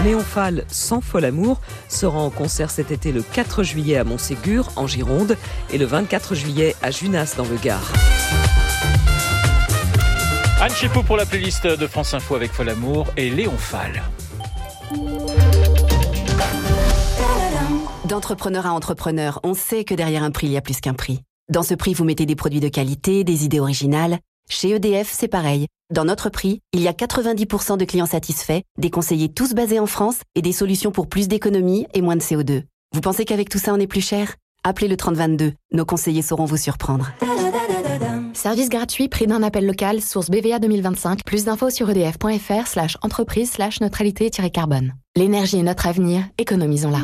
Léon Fall, sans fol amour, sera en concert cet été le 4 juillet à Montségur, en Gironde, et le 24 juillet à Junas, dans le Gard. Anne Chépot pour la playlist de France Info avec Fol Amour et Léon Fall. D'entrepreneur à entrepreneur, on sait que derrière un prix, il y a plus qu'un prix. Dans ce prix, vous mettez des produits de qualité, des idées originales. Chez EDF, c'est pareil. Dans notre prix, il y a 90% de clients satisfaits, des conseillers tous basés en France et des solutions pour plus d'économie et moins de CO2. Vous pensez qu'avec tout ça, on est plus cher ? Appelez le 3022. Nos conseillers sauront vous surprendre. Service gratuit, prix d'un appel local, source BVA 2025. Plus d'infos sur edf.fr/entreprise/neutralité-carbone. L'énergie est notre avenir, économisons-la.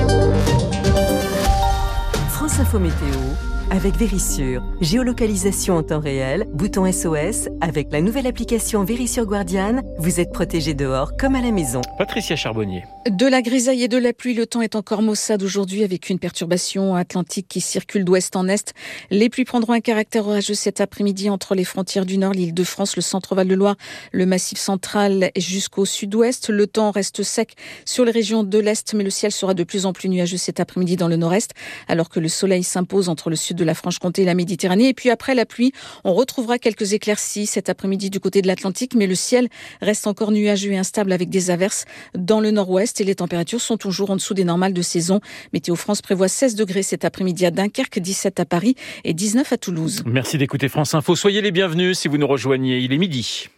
France Info Météo avec Vérissure. Géolocalisation en temps réel, bouton SOS. Avec la nouvelle application Vérissure Guardian, vous êtes protégé dehors comme à la maison. Patricia Charbonnier. De la grisaille et de la pluie, le temps est encore maussade aujourd'hui avec une perturbation atlantique qui circule d'ouest en est. Les pluies prendront un caractère orageux cet après-midi entre les frontières du Nord, l'Île-de-France, le centre-Val-de-Loire, le Massif central jusqu'au sud-ouest. Le temps reste sec sur les régions de l'Est, mais le ciel sera de plus en plus nuageux cet après-midi dans le Nord-Est, alors que le soleil s'impose entre le sud de la Franche-Comté et la Méditerranée. Et puis après la pluie, on retrouvera quelques éclaircies cet après-midi du côté de l'Atlantique, mais le ciel reste encore nuageux et instable avec des averses dans le nord-ouest et les températures sont toujours en dessous des normales de saison. Météo France prévoit 16 degrés cet après-midi à Dunkerque, 17 à Paris et 19 à Toulouse. Merci d'écouter France Info. Soyez les bienvenus si vous nous rejoignez. Il est midi.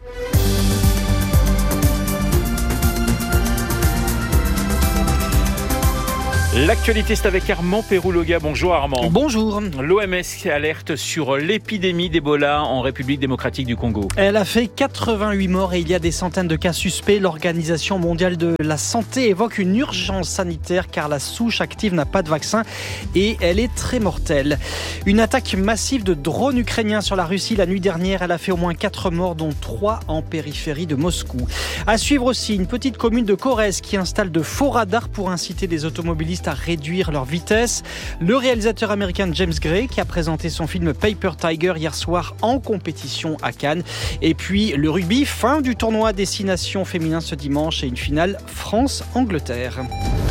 L'actualité, c'est avec Armand Pérouloga. Bonjour Armand. Bonjour. L'OMS alerte sur l'épidémie d'Ebola en République démocratique du Congo. Elle a fait 88 morts et il y a des centaines de cas suspects. L'Organisation mondiale de la santé évoque une urgence sanitaire car la souche active n'a pas de vaccin et elle est très mortelle. Une attaque massive de drones ukrainiens sur la Russie la nuit dernière. Elle a fait au moins 4 morts, dont 3 en périphérie de Moscou. À suivre aussi une petite commune de Corrèze qui installe de faux radars pour inciter les automobilistes à réduire leur vitesse. Le réalisateur américain James Gray qui a présenté son film Paper Tiger hier soir en compétition à Cannes. Et puis le rugby, fin du tournoi Destination féminin ce dimanche et une finale France-Angleterre.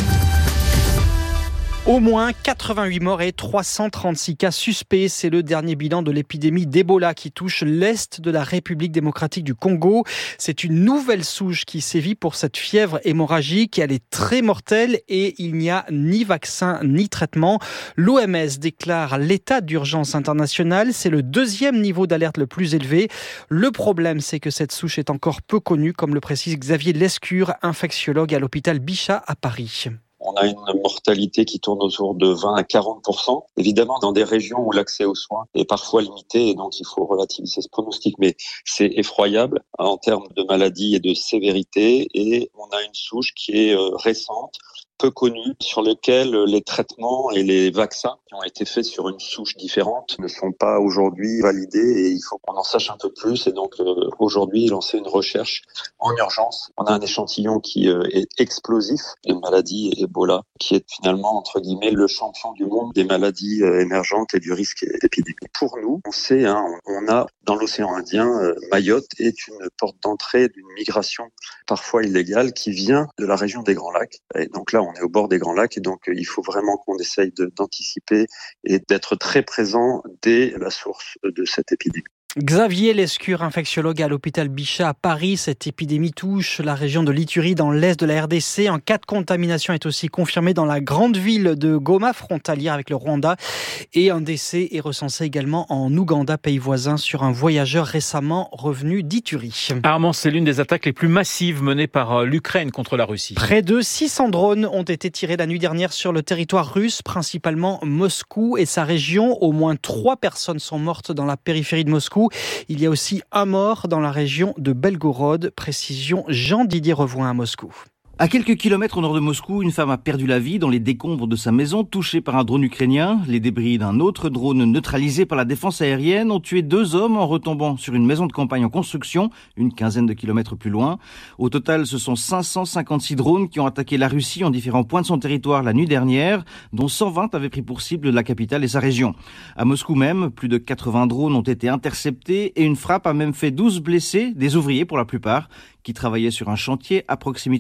Au moins 88 morts et 336 cas suspects. C'est le dernier bilan de l'épidémie d'Ebola qui touche l'Est de la République démocratique du Congo. C'est une nouvelle souche qui sévit pour cette fièvre hémorragique. Elle est très mortelle et il n'y a ni vaccin ni traitement. L'OMS déclare l'état d'urgence international. C'est le 2e niveau d'alerte le plus élevé. Le problème, c'est que cette souche est encore peu connue, comme le précise Xavier Lescure, infectiologue à l'hôpital Bichat à Paris. On a une mortalité qui tourne autour de 20 à 40%. Évidemment, dans des régions où l'accès aux soins est parfois limité et donc il faut relativiser ce pronostic. Mais c'est effroyable en termes de maladie et de sévérité. Et on a une souche qui est récente, peu connue, sur lequel les traitements et les vaccins qui ont été faits sur une souche différente ne sont pas aujourd'hui validés et il faut qu'on en sache un peu plus. Et donc aujourd'hui, lancer une recherche en urgence. On a un échantillon qui est explosif, une maladie Ebola, qui est finalement, entre guillemets, le champion du monde des maladies émergentes et du risque épidémique. Pour nous, on sait, on a dans l'océan Indien, Mayotte est une porte d'entrée d'une migration parfois illégale qui vient de la région des Grands Lacs. Et donc là, on est au bord des Grands Lacs et donc il faut vraiment qu'on essaye d'anticiper et d'être très présent dès la source de cette épidémie. Xavier Lescure, infectiologue à l'hôpital Bichat à Paris. Cette épidémie touche la région de l'Ituri dans l'est de la RDC. Un cas de contamination est aussi confirmé dans la grande ville de Goma, frontalière avec le Rwanda. Et un décès est recensé également en Ouganda, pays voisin, sur un voyageur récemment revenu d'Ituri. Armand, c'est l'une des attaques les plus massives menées par l'Ukraine contre la Russie. Près de 600 drones ont été tirés la nuit dernière sur le territoire russe, principalement Moscou et sa région. Au moins 3 personnes sont mortes dans la périphérie de Moscou. Il y a aussi un mort dans la région de Belgorod. Précision Jean-Didier Revoin à Moscou. À quelques kilomètres au nord de Moscou, une femme a perdu la vie dans les décombres de sa maison, touchée par un drone ukrainien. Les débris d'un autre drone neutralisé par la défense aérienne ont tué 2 hommes en retombant sur une maison de campagne en construction, une quinzaine de kilomètres plus loin. Au total, ce sont 556 drones qui ont attaqué la Russie en différents points de son territoire la nuit dernière, dont 120 avaient pris pour cible la capitale et sa région. À Moscou même, plus de 80 drones ont été interceptés et une frappe a même fait 12 blessés, des ouvriers pour la plupart, qui travaillaient sur un chantier à proximité d'une raffinerie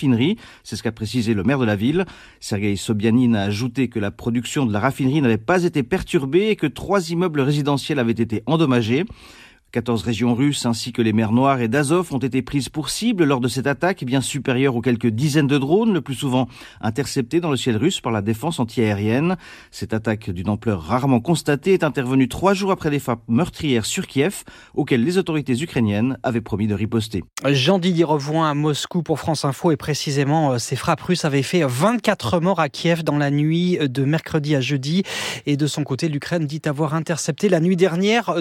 raffinerie. C'est ce qu'a précisé le maire de la ville. Sergueï Sobyanin a ajouté que la production de la raffinerie n'avait pas été perturbée et que 3 immeubles résidentiels avaient été endommagés. 14 régions russes ainsi que les mers Noires et d'Azov ont été prises pour cible lors de cette attaque bien supérieure aux quelques dizaines de drones, le plus souvent interceptés dans le ciel russe par la défense antiaérienne. Cette attaque d'une ampleur rarement constatée est intervenue 3 jours après les frappes meurtrières sur Kiev, auxquelles les autorités ukrainiennes avaient promis de riposter. Jean-Didier Revoin à Moscou pour France Info et précisément ces frappes russes avaient fait 24 morts à Kiev dans la nuit de mercredi à jeudi. Et de son côté, l'Ukraine dit avoir intercepté la nuit dernière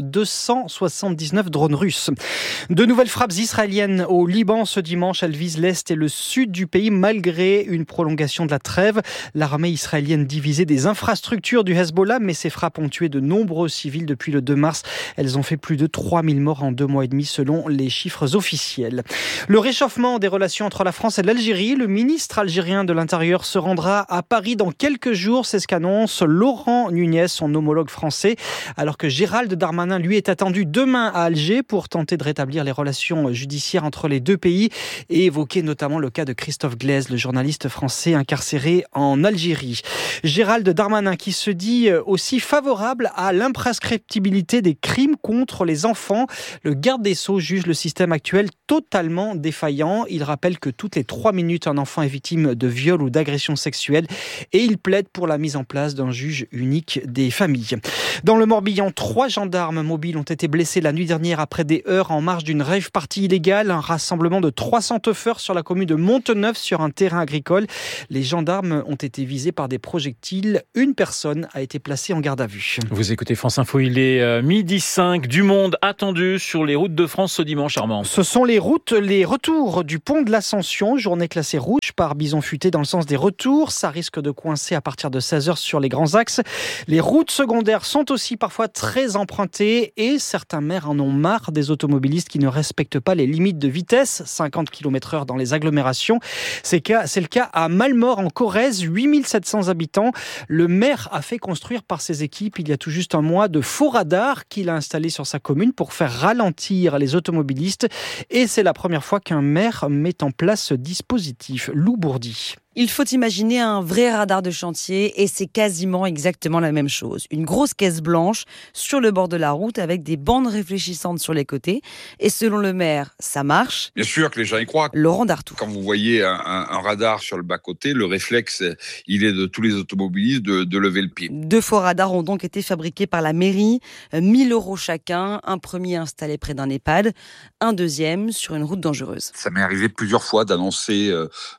279 drones russes. De nouvelles frappes israéliennes au Liban ce dimanche. Elles visent l'est et le sud du pays malgré une prolongation de la trêve. L'armée israélienne divisait des infrastructures du Hezbollah, mais ces frappes ont tué de nombreux civils depuis le 2 mars. Elles ont fait plus de 3000 morts en 2 mois et demi selon les chiffres officiels. Le réchauffement des relations entre la France et l'Algérie. Le ministre algérien de l'Intérieur se rendra à Paris dans quelques jours. C'est ce qu'annonce Laurent Nunez, son homologue français, alors que Gérald Darmanin, lui, est attendu demain à Alger pour tenter de rétablir les relations judiciaires entre les deux pays et évoquer notamment le cas de Christophe Glaise, le journaliste français incarcéré en Algérie. Gérald Darmanin qui se dit aussi favorable à l'imprescriptibilité des crimes contre les enfants. Le garde des Sceaux juge le système actuel totalement défaillant. Il rappelle que toutes les 3 minutes, un enfant est victime de viol ou d'agression sexuelle et il plaide pour la mise en place d'un juge unique des familles. Dans le Morbihan, 3 gendarmes mobiles ont été blessés la nuit dernière après des heurts en marge d'une rave party illégale. Un rassemblement de 300 teufeurs sur la commune de Monteneuf sur un terrain agricole. Les gendarmes ont été visés par des projectiles. Une personne a été placée en garde à vue. Vous écoutez France Info, il est 12h05. Du monde attendu sur les routes de France ce dimanche, Armand. Ce sont les retours du pont de l'Ascension. Journée classée rouge par bison futé dans le sens des retours. Ça risque de coincer à partir de 16h sur les grands axes. Les routes secondaires sont aussi parfois très empruntées et certains maires en ont marre des automobilistes qui ne respectent pas les limites de vitesse, 50 km/h dans les agglomérations. C'est le cas à Malmort en Corrèze, 8700 habitants. Le maire a fait construire par ses équipes il y a tout juste un mois de faux radars qu'il a installés sur sa commune pour faire ralentir les automobilistes. Et c'est la première fois qu'un maire met en place ce dispositif. Lou Bourdi. Il faut imaginer un vrai radar de chantier et c'est quasiment exactement la même chose. Une grosse caisse blanche sur le bord de la route avec des bandes réfléchissantes sur les côtés. Et selon le maire, ça marche. Bien sûr que les gens y croient. Laurent Dartout. Quand vous voyez un radar sur le bas-côté, le réflexe, il est de tous les automobilistes de lever le pied. 2 faux radars ont donc été fabriqués par la mairie. 1 000 € chacun. Un premier installé près d'un EHPAD. Un deuxième sur une route dangereuse. Ça m'est arrivé plusieurs fois d'annoncer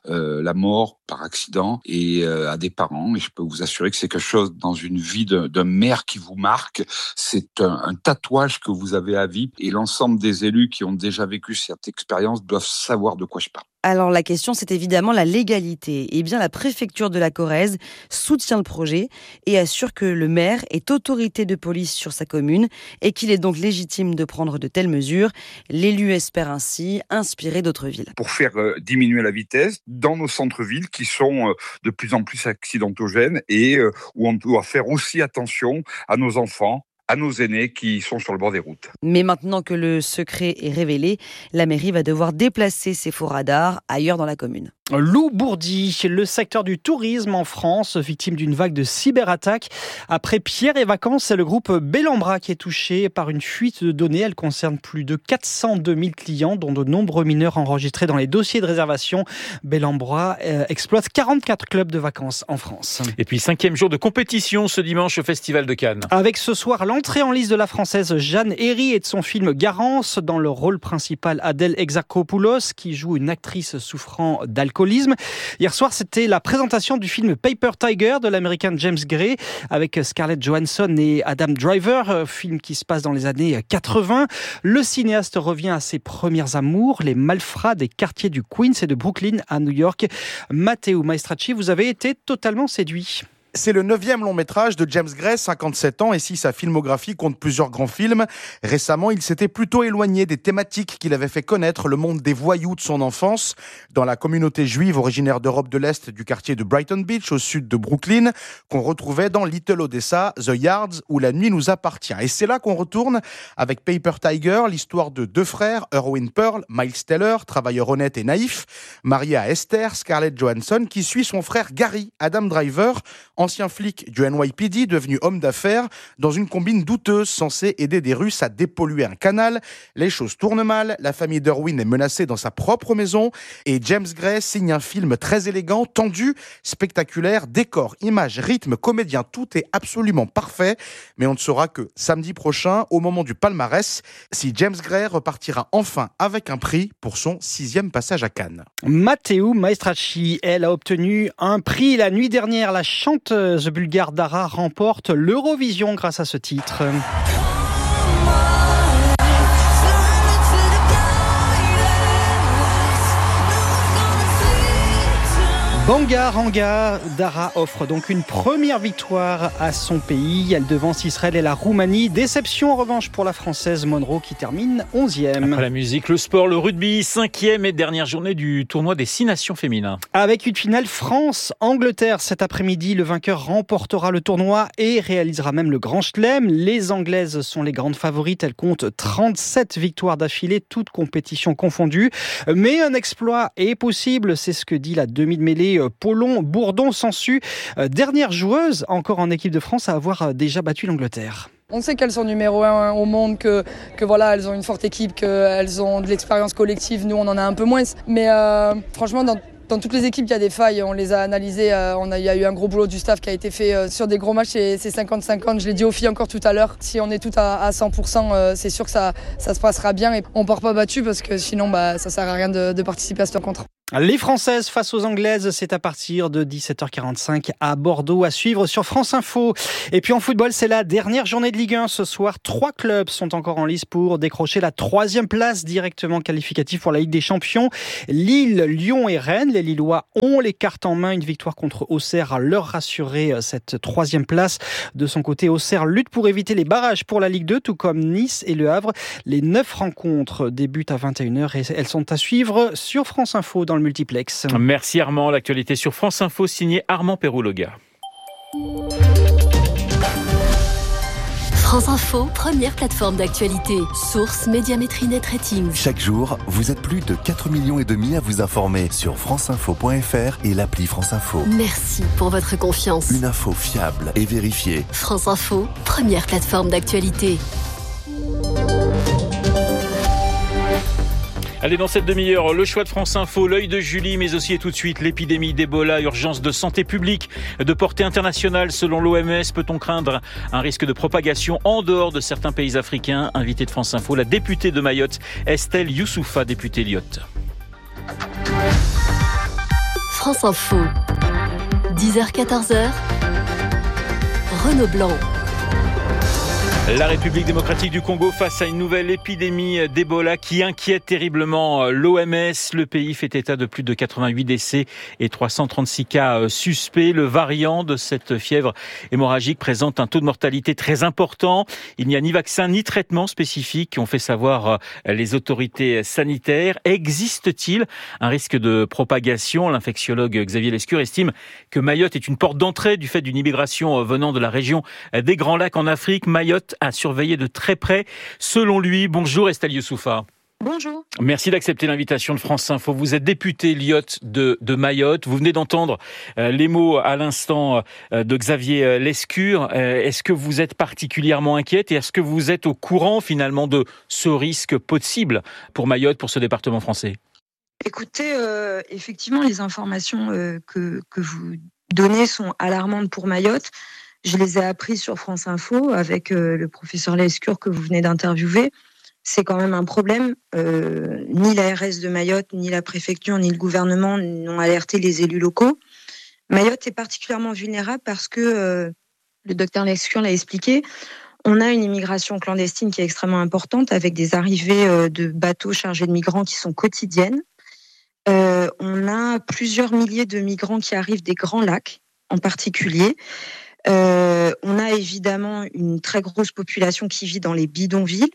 la mort par accident et à des parents. Et je peux vous assurer que c'est quelque chose dans une vie d'un maire qui vous marque. C'est un tatouage que vous avez à vie. Et l'ensemble des élus qui ont déjà vécu cette expérience doivent savoir de quoi je parle. Alors la question, c'est évidemment la légalité. Eh bien, la préfecture de la Corrèze soutient le projet et assure que le maire est autorité de police sur sa commune et qu'il est donc légitime de prendre de telles mesures. L'élu espère ainsi inspirer d'autres villes. Pour faire diminuer la vitesse dans nos centres-villes qui sont de plus en plus accidentogènes et où on doit faire aussi attention à nos enfants, à nos aînés qui sont sur le bord des routes. Mais maintenant que le secret est révélé, la mairie va devoir déplacer ses faux radars ailleurs dans la commune. Lou Bourdi, le secteur du tourisme en France, victime d'une vague de cyberattaques. Après Pierre et Vacances, c'est le groupe Bellambra qui est touché par une fuite de données. Elle concerne plus de 402 000 clients, dont de nombreux mineurs enregistrés dans les dossiers de réservation. Bellambra exploite 44 clubs de vacances en France. Et puis 5e jour de compétition ce dimanche au Festival de Cannes. Avec ce soir l'entrée en liste de la Française Jeanne Herry et de son film Garance. Dans le rôle principal, Adèle Exarchopoulos, qui joue une actrice souffrant d'alcoolisme. Hier soir, c'était la présentation du film Paper Tiger de l'américain James Gray avec Scarlett Johansson et Adam Driver, film qui se passe dans les années 80. Le cinéaste revient à ses premières amours, les malfrats des quartiers du Queens et de Brooklyn à New York. Matteo Maestracci, vous avez été totalement séduit. C'est le 9e long métrage de James Gray, 57 ans, et si sa filmographie compte plusieurs grands films, récemment il s'était plutôt éloigné des thématiques qu'il avait fait connaître le monde des voyous de son enfance, dans la communauté juive originaire d'Europe de l'Est du quartier de Brighton Beach, au sud de Brooklyn, qu'on retrouvait dans Little Odessa, The Yards ou La Nuit nous appartient. Et c'est là qu'on retourne avec Paper Tiger, l'histoire de deux frères, Erwin Pearl, Miles Teller, travailleur honnête et naïf, marié à Esther, Scarlett Johansson, qui suit son frère Gary, Adam Driver, ancien flic du NYPD, devenu homme d'affaires, dans une combine douteuse censée aider des Russes à dépolluer un canal. Les choses tournent mal, la famille d'Erwin est menacée dans sa propre maison, et James Gray signe un film très élégant, tendu, spectaculaire, décor, images, rythme, comédien, tout est absolument parfait, mais on ne saura que samedi prochain, au moment du palmarès, si James Gray repartira enfin avec un prix pour son 6e passage à Cannes. Matteo Maestracchi, elle a obtenu un prix la nuit dernière. La chanteuse bulgare Dara remporte l'Eurovision grâce à ce titre. Banga Ranga, Dara offre donc une première victoire à son pays. Elle devance Israël et la Roumanie. Déception en revanche pour la Française Monroe qui termine 11e. Après la musique, le sport, le rugby, 5e et dernière journée du tournoi des 6 nations féminins. Avec une finale France-Angleterre cet après-midi, le vainqueur remportera le tournoi et réalisera même le Grand Chelem. Les Anglaises sont les grandes favorites. Elles comptent 37 victoires d'affilée, toutes compétitions confondues. Mais un exploit est possible, c'est ce que dit la demi de mêlée Paulon Bourdon Sansu, dernière joueuse encore en équipe de France à avoir déjà battu l'Angleterre. On sait qu'elles sont numéro 1 au monde, que voilà, elles ont une forte équipe, qu'elles ont de l'expérience collective. Nous, on en a un peu moins. Mais franchement, dans toutes les équipes, il y a des failles. On les a analysées. Il y a eu un gros boulot du staff qui a été fait sur des gros matchs. C'est 50-50. Je l'ai dit aux filles encore tout à l'heure. Si on est toutes à 100%, c'est sûr que ça se passera bien. Et on ne part pas battu parce que sinon, ça ne sert à rien de participer à cette rencontre. Les Françaises face aux Anglaises, c'est à partir de 17h45 à Bordeaux, à suivre sur France Info. Et puis en football, c'est la dernière journée de Ligue 1 ce soir. 3 clubs sont encore en lice pour décrocher la 3e place directement qualificative pour la Ligue des Champions. Lille, Lyon et Rennes. Les Lillois ont les cartes en main. Une victoire contre Auxerre leur rassurer cette 3e place. De son côté, Auxerre lutte pour éviter les barrages pour la Ligue 2, tout comme Nice et Le Havre. Les 9 rencontres débutent à 21h et elles sont à suivre sur France Info dans le multiplex. Merci Armand. L'actualité sur France Info, signé Armand Perrouloga. France Info, première plateforme d'actualité. Source Médiamétrie Net Rating. Chaque jour, vous êtes plus de 4,5 millions à vous informer sur franceinfo.fr et l'appli France Info. Merci pour votre confiance. Une info fiable et vérifiée. France Info, première plateforme d'actualité. Allez, dans cette demi-heure, le choix de France Info, l'œil de Julie, mais aussi et tout de suite l'épidémie d'Ebola, urgence de santé publique de portée internationale selon l'OMS. Peut-on craindre un risque de propagation en dehors de certains pays africains? Invitée de France Info, la députée de Mayotte, Estelle Youssoufa, députée Lyotte. France Info, 10h-14h, Renaud Blanc. La République démocratique du Congo face à une nouvelle épidémie d'Ebola qui inquiète terriblement l'OMS. Le pays fait état de plus de 88 décès et 336 cas suspects. Le variant de cette fièvre hémorragique présente un taux de mortalité très important. Il n'y a ni vaccin ni traitement spécifique, ont fait savoir les autorités sanitaires. Existe-t-il un risque de propagation? L'infectiologue Xavier Lescure estime que Mayotte est une porte d'entrée du fait d'une immigration venant de la région des Grands Lacs en Afrique. Mayotte à surveiller de très près, selon lui. Bonjour Estelle Youssoufa. Bonjour. Merci d'accepter l'invitation de France Info. Vous êtes député Lyotte de Mayotte. Vous venez d'entendre les mots à l'instant de Xavier Lescure. Est-ce que vous êtes particulièrement inquiète et est-ce que vous êtes au courant finalement de ce risque possible pour Mayotte, pour ce département français? Écoutez, effectivement, les informations que vous donnez sont alarmantes pour Mayotte. Je les ai apprises sur France Info avec le professeur Lescure que vous venez d'interviewer. C'est quand même un problème. Ni l'ARS de Mayotte, ni la préfecture, ni le gouvernement n'ont alerté les élus locaux. Mayotte est particulièrement vulnérable parce que, le docteur Lescure l'a expliqué, on a une immigration clandestine qui est extrêmement importante avec des arrivées de bateaux chargés de migrants qui sont quotidiennes. On a plusieurs milliers de migrants qui arrivent des Grands Lacs. en particulier. On a évidemment une très grosse population qui vit dans les bidonvilles.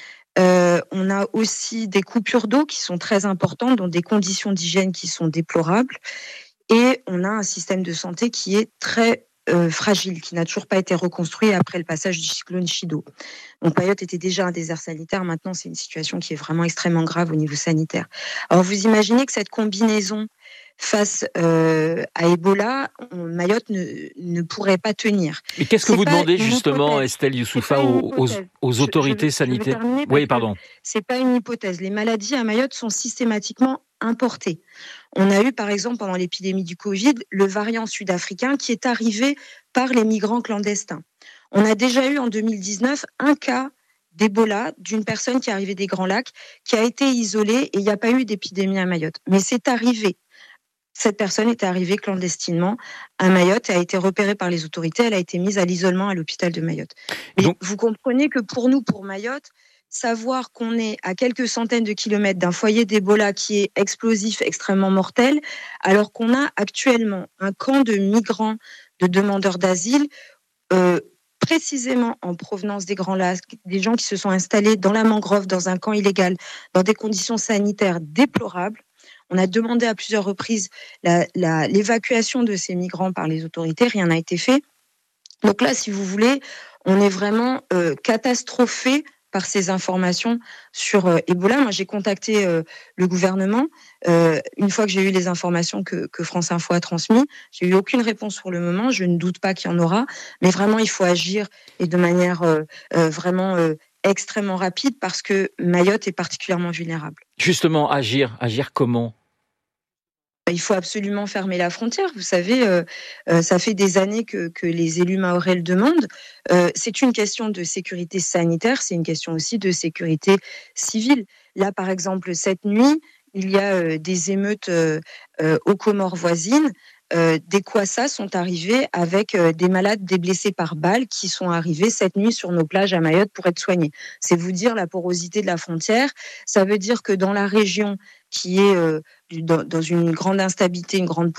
On a aussi des coupures d'eau qui sont très importantes, dans des conditions d'hygiène qui sont déplorables. Et on a un système de santé qui est très fragile, qui n'a toujours pas été reconstruit après le passage du cyclone Chido. Donc Mayotte était déjà un désert sanitaire, maintenant c'est une situation qui est vraiment extrêmement grave au niveau sanitaire. Alors vous imaginez que cette combinaison face à Ebola, Mayotte ne pourrait pas tenir. Mais qu'est-ce que vous demandez justement, Estelle Youssoufa, aux autorités sanitaires ? Oui, pardon. C'est pas une hypothèse. Les maladies à Mayotte sont systématiquement importées. On a eu, par exemple, pendant l'épidémie du Covid, le variant sud-africain qui est arrivé par les migrants clandestins. On a déjà eu en 2019 un cas d'Ebola d'une personne qui est arrivée des Grands Lacs, qui a été isolée et il n'y a pas eu d'épidémie à Mayotte. Mais c'est arrivé. Cette personne est arrivée clandestinement à Mayotte et a été repérée par les autorités. Elle a été mise à l'isolement à l'hôpital de Mayotte. Mais donc, vous comprenez que pour nous, pour Mayotte, savoir qu'on est à quelques centaines de kilomètres d'un foyer d'Ebola qui est explosif, extrêmement mortel, alors qu'on a actuellement un camp de migrants, de demandeurs d'asile, précisément en provenance des Grands Lacs, des gens qui se sont installés dans la mangrove, dans un camp illégal, dans des conditions sanitaires déplorables. On a demandé à plusieurs reprises l'évacuation de ces migrants par les autorités, rien n'a été fait. Donc là, si vous voulez, on est vraiment catastrophé par ces informations sur Ebola. Moi, j'ai contacté le gouvernement une fois que j'ai eu les informations que France Info a transmises. J'ai eu aucune réponse pour le moment. Je ne doute pas qu'il y en aura, mais vraiment, il faut agir et de manière vraiment extrêmement rapide parce que Mayotte est particulièrement vulnérable. Justement, agir comment ? Il faut absolument fermer la frontière. Vous savez, ça fait des années que les élus mahorais le demandent. C'est une question de sécurité sanitaire, c'est une question aussi de sécurité civile. Là, par exemple, cette nuit, il y a des émeutes aux Comores voisines. Des Kwassa sont arrivés avec des malades, des blessés par balles qui sont arrivés cette nuit sur nos plages à Mayotte pour être soignés. C'est vous dire la porosité de la frontière. Ça veut dire que dans la région qui est dans une grande instabilité, une grande